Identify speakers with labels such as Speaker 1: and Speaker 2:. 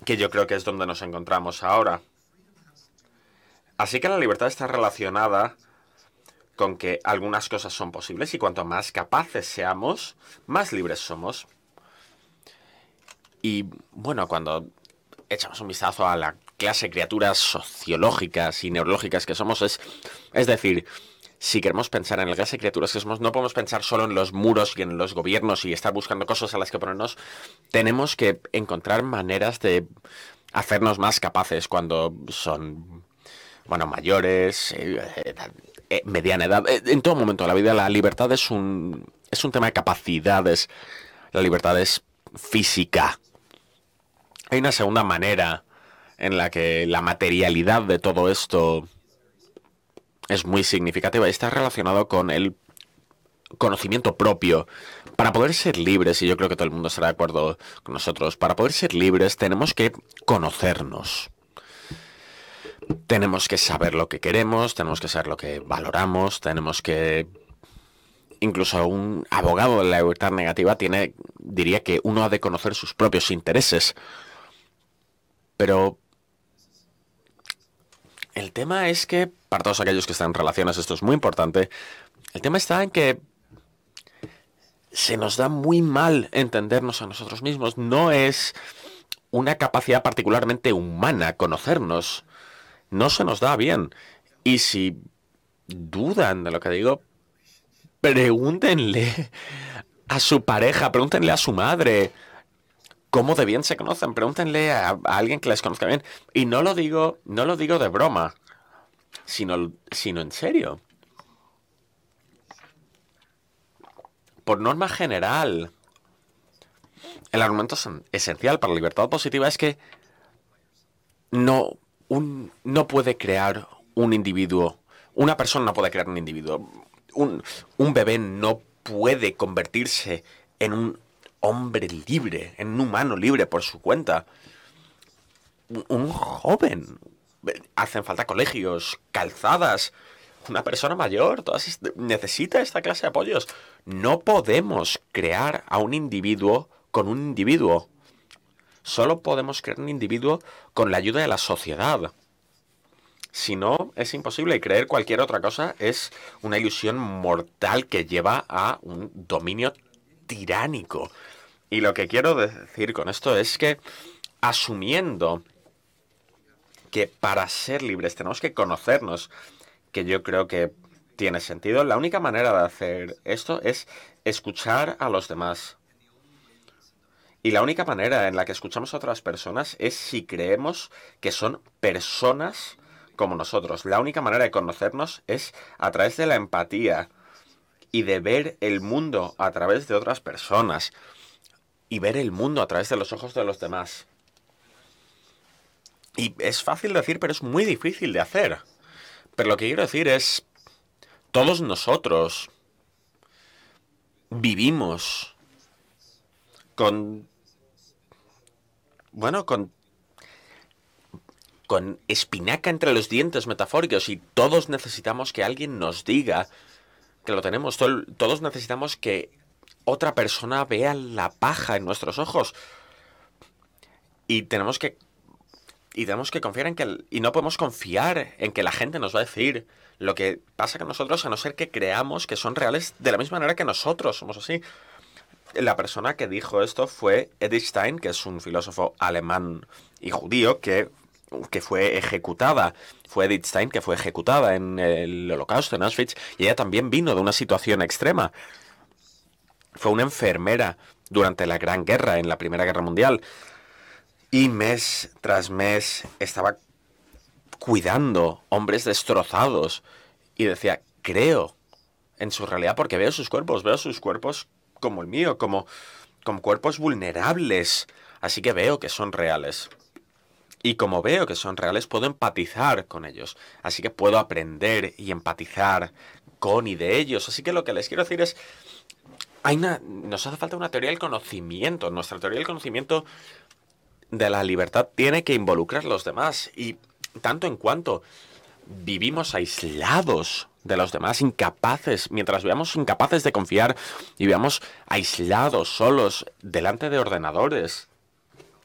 Speaker 1: que yo creo que es donde nos encontramos ahora. Así que la libertad está relacionada con que algunas cosas son posibles y cuanto más capaces seamos, más libres somos. Y bueno, cuando echamos un vistazo a la clase de criaturas sociológicas y neurológicas que somos, es decir, si queremos pensar en la clase de criaturas que somos, no podemos pensar solo en los muros y en los gobiernos y estar buscando cosas a las que ponernos. Tenemos que encontrar maneras de hacernos más capaces cuando son, bueno, mayores, mediana edad. En todo momento de la vida la libertad es un tema de capacidades. La libertad es física. Hay una segunda manera en la que la materialidad de todo esto es muy significativa y está relacionado con el conocimiento propio. Para poder ser libres, y yo creo que todo el mundo estará de acuerdo con nosotros, para poder ser libres tenemos que conocernos. Tenemos que saber lo que queremos, tenemos que saber lo que valoramos, tenemos que... Incluso un abogado de la libertad negativa diría que uno ha de conocer sus propios intereses. Pero el tema es que, para todos aquellos que están en relaciones, esto es muy importante, el tema está en que se nos da muy mal entendernos a nosotros mismos. No es una capacidad particularmente humana conocernos. No se nos da bien. Y si dudan de lo que digo, pregúntenle a su pareja, pregúntenle a su madre cómo de bien se conocen, pregúntenle a alguien que les conozca bien. Y no lo digo de broma, sino en serio. Por norma general, el argumento esencial para la libertad positiva es que no puede crear un individuo, una persona no puede crear un individuo. Un bebé no puede convertirse en un hombre libre, en un humano libre por su cuenta. Un joven. Hacen falta colegios, calzadas. Una persona mayor necesita esta clase de apoyos. No podemos crear a un individuo con un individuo. Solo podemos crear un individuo con la ayuda de la sociedad. Si no, es imposible, y creer cualquier otra cosa es una ilusión mortal que lleva a un dominio tiránico. Y lo que quiero decir con esto es que, asumiendo que para ser libres tenemos que conocernos, que yo creo que tiene sentido, la única manera de hacer esto es escuchar a los demás. Y la única manera en la que escuchamos a otras personas es si creemos que son personas como nosotros. La única manera de conocernos es a través de la empatía y de ver el mundo a través de otras personas y ver el mundo a través de los ojos de los demás. Y es fácil decir, pero es muy difícil de hacer. Pero lo que quiero decir es, todos nosotros vivimos con espinaca entre los dientes metafóricos, y todos necesitamos que alguien nos diga que lo tenemos. Todos necesitamos que otra persona vea la paja en nuestros ojos. Y tenemos que confiar en que... Y no podemos confiar en que la gente nos va a decir lo que pasa con nosotros, a no ser que creamos que son reales de la misma manera que nosotros somos así. La persona que dijo esto fue Edith Stein, que es un filósofo alemán y judío que fue ejecutada. Fue Edith Stein que fue ejecutada en el Holocausto, en Auschwitz, y ella también vino de una situación extrema. Fue una enfermera durante la Gran Guerra, en la Primera Guerra Mundial, y mes tras mes estaba cuidando hombres destrozados, y decía, creo en su realidad porque veo sus cuerpos como el mío, como cuerpos vulnerables, así que veo que son reales. Y como veo que son reales, puedo empatizar con ellos. Así que puedo aprender y empatizar con y de ellos. Así que lo que les quiero decir es, nos hace falta una teoría del conocimiento. Nuestra teoría del conocimiento de la libertad tiene que involucrar a los demás. Y tanto en cuanto vivimos aislados de los demás, mientras veamos incapaces de confiar y veamos aislados, solos, delante de ordenadores,